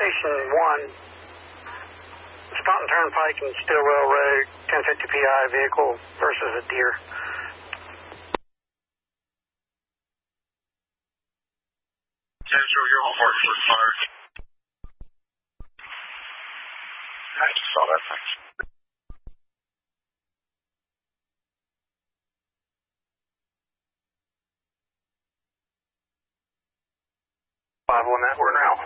Station 1, Staunton Turnpike and Stillwell Road, 1050 PI vehicle versus a deer. Central, your home mark was fired. I just saw that thing. 5 on that, we're now.